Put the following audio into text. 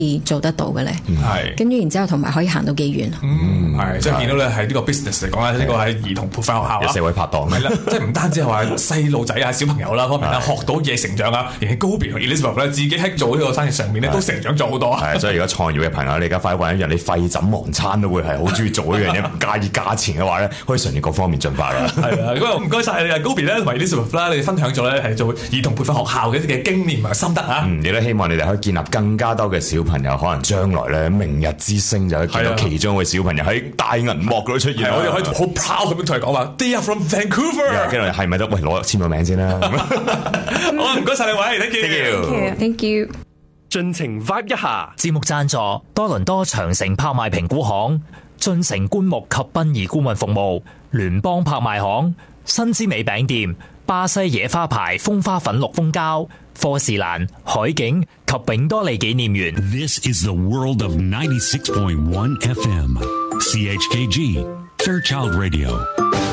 做得到嘅咧？ 係跟住然之後同埋可以行到幾遠？ 係即係見到咧喺呢個 business 嚟講咧，呢個係兒童培訓學校啦， 有4位拍檔係啦，即係唔單止係話細路仔啊、小朋友啦方面啦，學到嘢成長啊，而係 Gobi 同 Elizabeth 咧自己喺做呢個生意上面咧都成長咗好多啊。 係，所以如果創業嘅朋友，你而家快揾一樣你廢枕忘餐都會係好中意做一樣嘢，唔介意價錢嘅話咧，可以順利各方面進發啦。 係啊，咁啊唔該晒你啊 Gobi 咧同埋 Elizabeth 啦，你哋分享咗咧係做兒童培訓學校嘅一啲嘅經驗同埋心得啊。 亦都希望你哋可以建立更加多嘅小朋友，可能將來咧明日之星就可以見到其中一位小朋友喺大銀幕嗰度出現。 我哋可以好 proud 咁樣同佢講話 ，They are from Vancouver。 跟住係咪得？喂，攞簽個名先啦。 好，唔該晒兩位 ，thank you，thank you。 盡情 vibe 一下。 節目贊助多倫多長城拍賣評估行、進城棺木及殯儀顧問服務、聯邦拍賣行、新之美餅店、巴西野花牌風花粉綠蜂膠、科士蘭、海景及永多利紀念園。 This is the world of 96.1 FM. CHKG, Fairchild Radio.